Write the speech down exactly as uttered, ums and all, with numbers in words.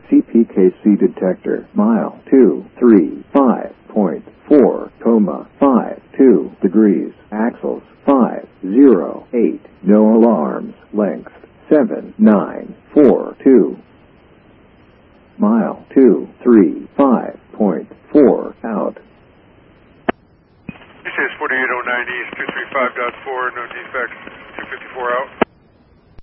C P K C detector, mile two three five point four, comma five two degrees, axles five zero eight, no alarms, length seven nine four two. Mile two three five point four out. This is forty-eight oh nine East, two three five point four, no defects, two fifty-four out.